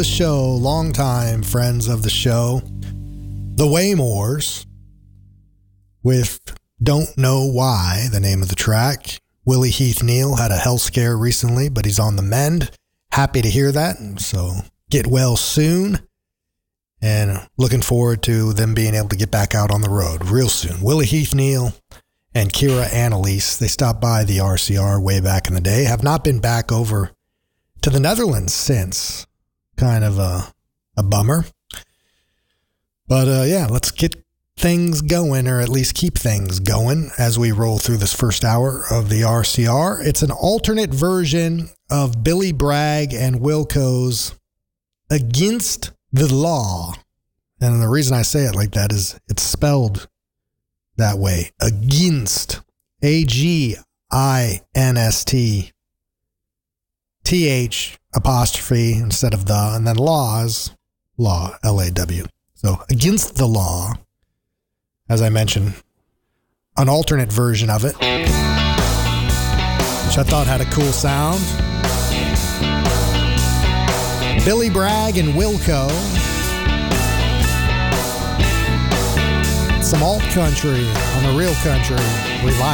the show, longtime friends of the show, the Waymores, with Don't Know Why, the name of the track. Willie Heath Neal had a health scare recently, but he's on the mend. Happy to hear that. So get well soon. And looking forward to them being able to get back out on the road real soon. Willie Heath Neal and Kira Annalise, they stopped by the RCR way back in the day. Have not been back over to the Netherlands since. Kind of a bummer. But yeah, let's get things going, or at least keep things going as we roll through this first hour of the RCR. It's an alternate version of Billy Bragg and Wilco's Against the Law. And the reason I say it like that is it's spelled that way. Against. A-G-I-N-S-T. T-H apostrophe instead of the, and then laws, law, L-A-W. So Against the Law, as I mentioned, an alternate version of it, which I thought had a cool sound. Billy Bragg and Wilco. Some alt country on the real country revival.